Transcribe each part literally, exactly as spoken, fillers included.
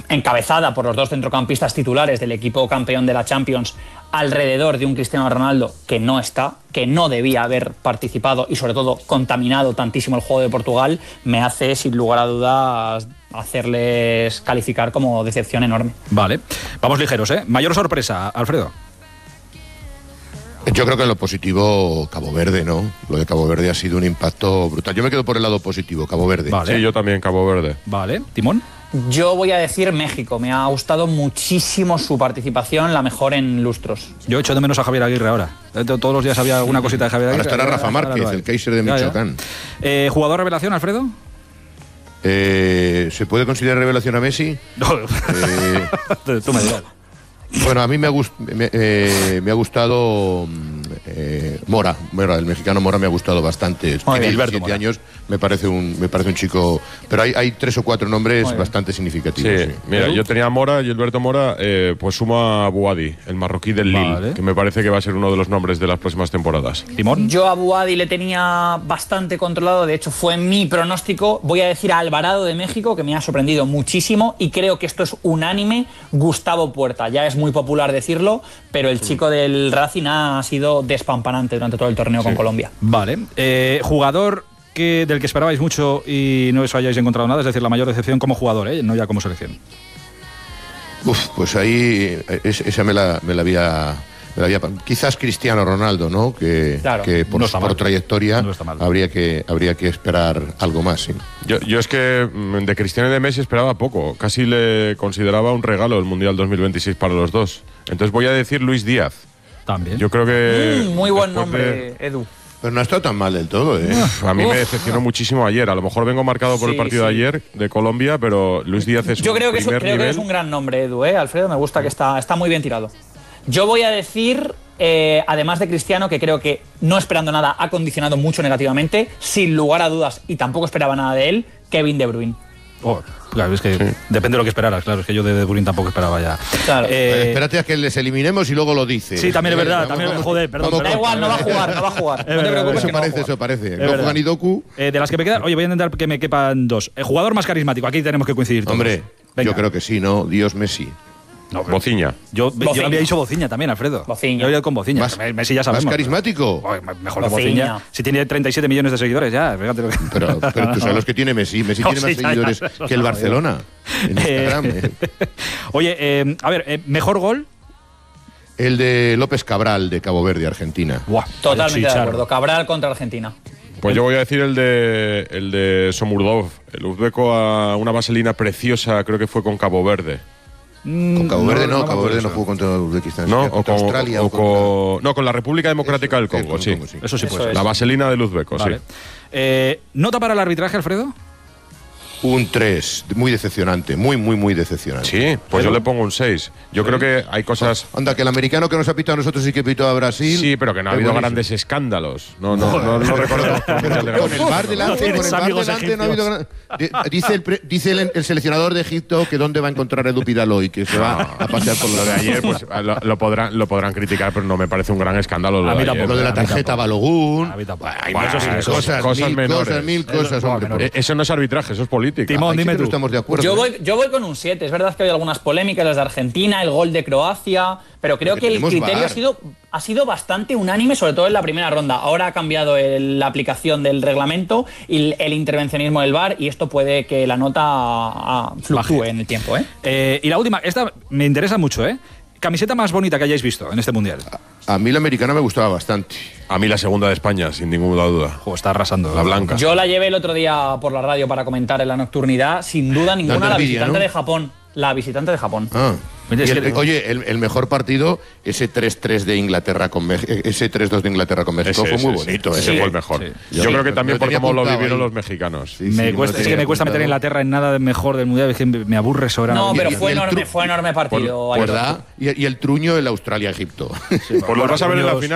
encabezada por los dos centrocampistas titulares del equipo campeón de la Champions, alrededor de un Cristiano Ronaldo que no está, que no debía haber participado y sobre todo contaminado tantísimo el juego de Portugal, me hace sin lugar a dudas hacerles calificar como decepción enorme. Vale, vamos ligeros, ¿eh? Mayor sorpresa, Alfredo. Yo creo que en lo positivo, Cabo Verde, ¿no? Lo de Cabo Verde ha sido un impacto brutal. Yo me quedo por el lado positivo, Cabo Verde. Vale. Sí, yo también, Cabo Verde. Vale, Timón. Yo voy a decir México. Me ha gustado muchísimo su participación, la mejor en lustros. Yo echo de menos a Javier Aguirre ahora. Todos los días había alguna cosita de Javier Aguirre. Ahora estará Rafa Márquez, el Kaiser de Michoacán. Eh, ¿Jugador revelación, Alfredo? Eh, ¿Se puede considerar revelación a Messi? No. Eh, Tú me dirás. Bueno, a mí me ha, gust me, eh, me ha gustado eh, Mora, Mora, el mexicano Mora me ha gustado bastante. Tiene diecisiete años, me parece un me parece un chico, pero hay, hay tres o cuatro nombres bastante significativos. Sí, sí. mira, yo tenía a Mora, Gilberto Mora, eh, pues sumo a Bouhaddi, el marroquí del Lille, Vale. que me parece que va a ser uno de los nombres de las próximas temporadas. Timón. Yo a Bouhaddi le tenía bastante controlado, de hecho fue mi pronóstico. Voy a decir a Alvarado de México, que me ha sorprendido muchísimo, y creo que esto es unánime. Gustavo Puerta, ya es muy popular decirlo, pero el chico del Racing ha sido despampanante durante todo el torneo sí. con Colombia. Vale, eh, jugador que, del que esperabais mucho y no os hayáis encontrado nada, es decir, la mayor decepción como jugador, ¿eh? No ya como selección. Uf, pues ahí es, esa me la, me la había... Había, quizás Cristiano Ronaldo, ¿no? Que, claro. que por, no por trayectoria no habría que habría que esperar algo más. ¿sí? Yo, yo es que de Cristiano y de Messi esperaba poco. Casi le consideraba un regalo el Mundial dos mil veintiséis para los dos. Entonces voy a decir Luis Díaz. También. Yo creo que... Mm, muy buen nombre, de... Edu. Pero no ha estado tan mal del todo, ¿eh? Uf, a mí Uf. me decepcionó muchísimo ayer. A lo mejor vengo marcado por sí, el partido sí. de ayer de Colombia, pero Luis Díaz es Yo un creo que, primer es, creo nivel. que es un gran nombre, Edu, ¿eh? Alfredo, me gusta que está, está muy bien tirado. Yo voy a decir, eh, además de Cristiano, que creo que no esperando nada ha condicionado mucho negativamente, sin lugar a dudas, y tampoco esperaba nada de él, Kevin De Bruyne. Oh, claro, es que sí. depende de lo que esperaras, claro, es que yo de De Bruyne tampoco esperaba ya. Claro. Eh, Espérate a que les eliminemos y luego lo dices. Sí, también es verdad, vamos, también, vamos, joder, perdón. Vamos, da igual, no va a jugar, no va a jugar. Es no te preocupes. Eso que parece, no eso parece. Es no juega ni Doku. Eh, de las que me quedan, oye, voy a intentar que me quepan dos. El jugador más carismático, aquí tenemos que coincidir todos. Hombre, Venga. yo creo que sí, ¿no? Dios Messi. No, Bociña. Yo, yo había dicho Bociña también, Alfredo. Bociña. Yo había ido con Bociña. ¿Más, Messi ya sabemos. ¿Más carismático? Oye, mejor que Bociña. Si tiene treinta y siete millones de seguidores ya, fíjate lo que... Pero, pero tú sabes los que tiene Messi. Messi no, tiene sí, más ya, seguidores ya, ya, que el Barcelona en Instagram. Eh. Oye, eh, a ver, eh, ¿mejor gol? El de López Cabral, de Cabo Verde, Argentina. Buah, totalmente de acuerdo. Cabral contra Argentina. Pues yo voy a decir el de el de Somurdov, el uzbeco a una vaselina preciosa, creo que fue con Cabo Verde. Con Cabo Verde no, no, no Cabo Verde eso. no jugó contra Uzbekistán. No, o con Australia. O o contra... con, no, con la República Democrática eso, del Congo, sí. Congo, sí. Eso sí, pues. La vaselina del uzbeco, vale. sí. Eh, ¿Nota para el arbitraje, Alfredo? Un tres, muy decepcionante, muy, muy, muy decepcionante. Sí, pues ¿Pero? yo le pongo un seis. Yo sí. creo que hay cosas... Anda, que el americano que nos ha pitado a nosotros y que pitó a Brasil... Sí, pero que no ha habido buenísimo. grandes escándalos. No, no, no, no, no recuerdo. Con el bar delante, con el bar delante no ha habido... Gran... Dice, el, pre... dice el, el seleccionador de Egipto que dónde va a encontrar Edu Pidaloy, que se va a pasear por lo de ayer, pues lo, lo, podrán, lo podrán criticar, pero no me parece un gran escándalo. Lo a mí de tampoco. Lo de la tarjeta Balogun. A mí tampoco. Hay muchas cosas, cosas mil menores. Cosas, mil cosas, hombre. Eso no es arbitraje, eso es política. Timón, dime tú. Estamos de acuerdo. Yo voy, yo voy con un siete. Es verdad que hay algunas polémicas, las de Argentina, el gol de Croacia, pero creo que el criterio ha sido, ha sido bastante unánime, sobre todo en la primera ronda. Ahora ha cambiado el, la aplicación del reglamento y el, el intervencionismo del V A R, y esto puede que la nota a, a, fluctúe Baje. en el tiempo. ¿eh? Eh, y la última, esta me interesa mucho, ¿eh? Camiseta más bonita que hayáis visto en este Mundial. A, a mí la americana me gustaba bastante. A mí la segunda de España, sin ninguna duda. Jo, está arrasando. La blanca. Yo la llevé el otro día por la radio para comentar en la nocturnidad. Sin duda ninguna, la visitante, ¿no?, de Japón. La visitante de Japón. Ah. El, el, oye, el, el mejor partido, ese tres tres de Inglaterra con México, ese tres dos de Inglaterra con México ese, fue muy ese, bonito. Ese, ese sí, fue el mejor. Sí. Yo sí, creo que también por cómo lo vivieron ahí los mexicanos. Sí, me sí, cuesta, es que me cuesta meter a Inglaterra en nada mejor del Mundial, es que me aburre sobrado. No, pero fue enorme, fue enorme partido. Por, ¿verdad? Y, y el truño, el Australia-Egipto. Sí, pues lo vas a ver en la final, ¿eh?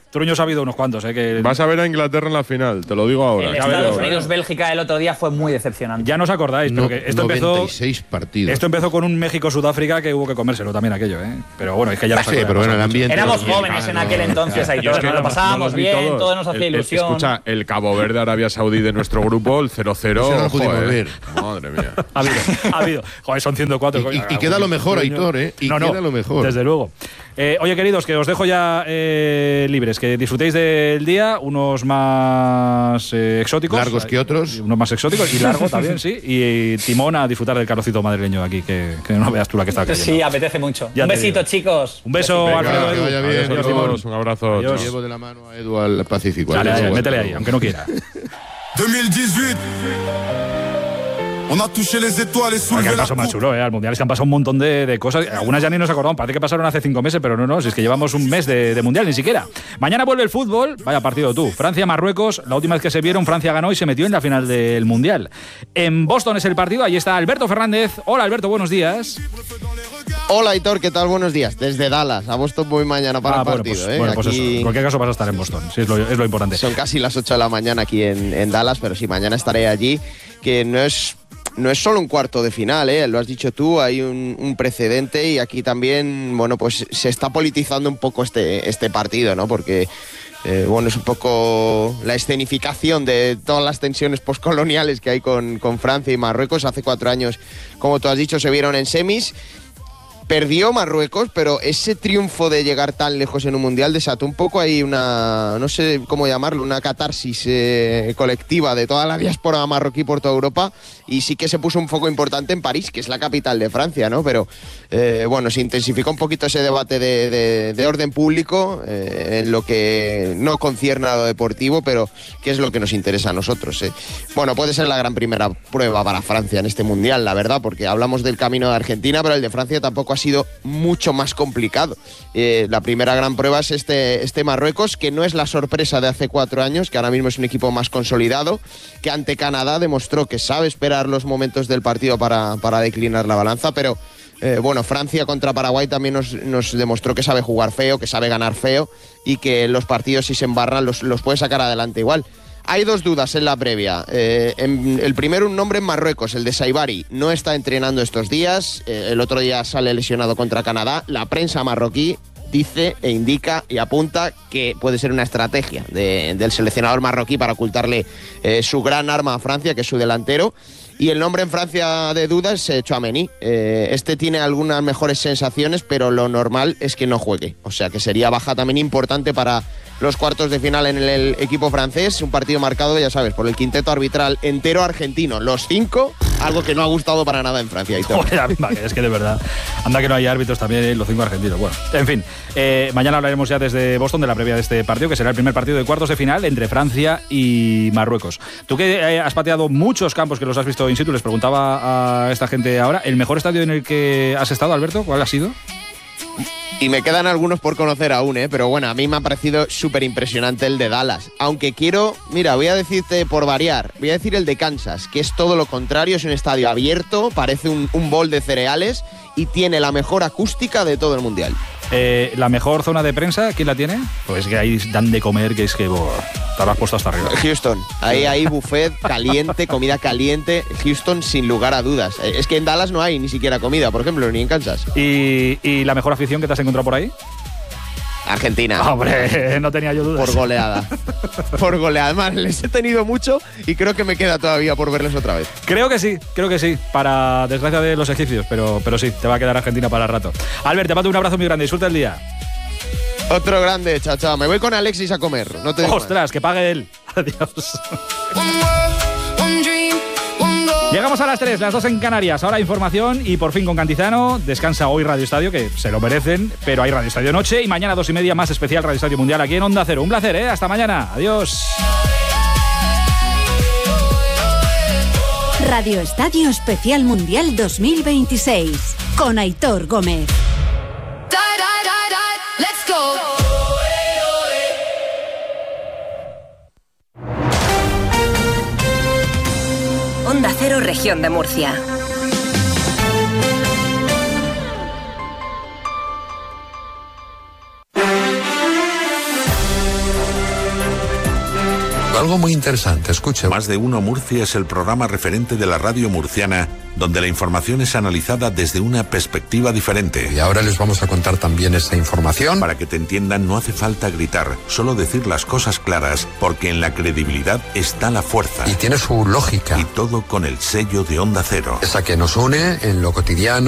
Truños ha habido unos cuantos, ¿eh? Que vas a ver a Inglaterra en la final, te lo digo ahora. El Estados Unidos-Bélgica el otro día fue muy decepcionante. Ya no os acordáis, no, pero que esto noventa y seis empezó, partidos. Esto empezó con un México-Sudáfrica que hubo que comérselo también aquello, ¿eh? Pero bueno, es que ya no sí, pero bueno, el ambiente. Éramos jóvenes en aquel entonces, ahí todos, nos lo pasábamos bien, todo nos hacía el, ilusión. Escucha, el Cabo Verde, Arabia Saudí de nuestro grupo, el cero cero. No lo pudimos ver. Madre mía. Ha habido, ha habido. Joder, son ciento cuatro. Y, coño, y, y queda lo mejor, Aitor, ¿eh? Y no, queda no, lo mejor. Desde luego. Eh, oye, queridos, que os dejo ya eh, libres, que disfrutéis del día, unos más eh, exóticos. Largos que otros. Unos más exóticos y largo también, sí. Y, y timón a disfrutar del calorcito madrileño aquí, que, que no veas tú la que está cayendo. Sí, apetece mucho. Ya un besito, digo. chicos. Un beso, Venga, Alfredo. que vaya bien. Adiós, Adiós, adiós, un abrazo. Adiós. Llevo de la mano a Edu al Pacífico. Dale, Adiós, dale, bueno. métele ahí, aunque no quiera. dos mil dieciocho. On a touché les étoiles et Que soulevé han la pasado más coupe. chulo, ¿eh? Al Mundial es que han pasado un montón de, de cosas. Algunas ya ni nos acordamos. Parece que pasaron hace cinco meses, pero no, no. Si es que llevamos un mes de, de Mundial, ni siquiera. Mañana vuelve el fútbol. Vaya partido tú. Francia-Marruecos. La última vez que se vieron, Francia ganó y se metió en la final del Mundial. En Boston es el partido. Ahí está Alberto Fernández. Hola, Alberto, buenos días. Hola, Aitor, ¿qué tal? Buenos días. Desde Dallas. A Boston voy mañana para Ah, el bueno, partido. pues, ¿eh? bueno, pues Aquí eso. En cualquier caso vas a estar en Boston. Sí, es lo, es lo importante. son casi las ocho de la mañana aquí en, en Dallas, pero sí, mañana estaré allí, que no es... No es solo un cuarto de final, ¿eh? Lo has dicho tú, hay un, un precedente y aquí también, bueno, pues se está politizando un poco este, este partido, ¿no? Porque, eh, bueno, es un poco la escenificación de todas las tensiones postcoloniales que hay con, con Francia y Marruecos. Hace cuatro años, como tú has dicho, se vieron en semis. Perdió Marruecos, pero ese triunfo de llegar tan lejos en un mundial desató un poco ahí una, no sé cómo llamarlo, una catarsis eh, colectiva de toda la diáspora marroquí por toda Europa, y sí que se puso un foco importante en París, que es la capital de Francia, ¿no? Pero eh, bueno, se intensificó un poquito ese debate de, de, de orden público eh, en lo que no concierne a lo deportivo, pero que es lo que nos interesa a nosotros. Eh. Bueno, puede ser la gran primera prueba para Francia en este mundial, la verdad, porque hablamos del camino de Argentina, pero el de Francia tampoco ha sido mucho más complicado. Eh, la primera gran prueba es este, este Marruecos, que no es la sorpresa de hace cuatro años, que ahora mismo es un equipo más consolidado, que ante Canadá demostró que sabe esperar los momentos del partido para, para declinar la balanza, pero eh, bueno, Francia contra Paraguay también nos, nos demostró que sabe jugar feo, que sabe ganar feo y que los partidos, si se embarran, los, los puede sacar adelante igual. Hay dos dudas en la previa. Eh, en, el primero, un nombre en Marruecos, el de Saibari. No está entrenando estos días. Eh, el otro día sale lesionado contra Canadá. La prensa marroquí dice e indica y apunta que puede ser una estrategia de, del seleccionador marroquí para ocultarle eh, su gran arma a Francia, que es su delantero. Y el nombre en Francia de duda es eh, Tchouaméni. Eh, este tiene algunas mejores sensaciones, pero lo normal es que no juegue. O sea que sería baja también importante para los cuartos de final en el, el equipo francés. Un partido marcado, ya sabes, por el quinteto arbitral entero argentino. Los cinco, algo que no ha gustado para nada en Francia. Joder, es que de verdad, anda que no hay árbitros también, ¿eh? Los cinco argentinos. Bueno, en fin, eh, mañana hablaremos ya desde Boston de la previa de este partido, que será el primer partido de cuartos de final entre Francia y Marruecos. Tú que eh, has pateado muchos campos, que los has visto in situ, les preguntaba a esta gente ahora, ¿el mejor estadio en el que has estado, Alberto? ¿Cuál ha sido? Y me quedan algunos por conocer aún, ¿eh? Pero bueno, a mí me ha parecido súper impresionante el de Dallas. Aunque quiero, mira, voy a decirte por variar, voy a decir el de Kansas, que es todo lo contrario, es un estadio abierto, parece un, un bol de cereales y tiene la mejor acústica de todo el mundial. Eh, ¿La mejor zona de prensa, quién la tiene? Pues que ahí dan de comer, que es que bo, te lo has puesto hasta arriba. Houston, ahí hay buffet caliente, comida caliente. Houston, sin lugar a dudas. Es que en Dallas no hay ni siquiera comida, por ejemplo, ni en Kansas. ¿Y, y la mejor afición que te has encontrado por ahí? Argentina. Hombre, no tenía yo dudas. Por goleada. Por goleada. Además, les he tenido mucho y creo que me queda todavía por verles otra vez. Creo que sí, creo que sí. Para desgracia de los egipcios, pero, pero sí, te va a quedar Argentina para rato. Albert, te mando un abrazo muy grande. Disfruta el día. Otro grande, chao, chao. Me voy con Alexis a comer. No te digo Ostras, más. que pague él. Adiós. Llegamos a las tres, las dos en Canarias. Ahora información y por fin con Cantizano. Descansa hoy Radio Estadio, que se lo merecen, pero hay Radio Estadio Noche. Y mañana dos y media más especial Radio Estadio Mundial aquí en Onda Cero. Un placer, ¿eh? Hasta mañana. Adiós. Radio Estadio Especial Mundial dos mil veintiséis con Aitor Gómez. Onda Cero, Región de Murcia. algo muy interesante. Escuche. Más de Uno Murcia es el programa referente de la radio murciana, donde la información es analizada desde una perspectiva diferente. Y ahora les vamos a contar también esta información. Para que te entiendan, no hace falta gritar, solo decir las cosas claras, porque en la credibilidad está la fuerza. Y tiene su lógica. Y todo con el sello de Onda Cero. Esa que nos une en lo cotidiano.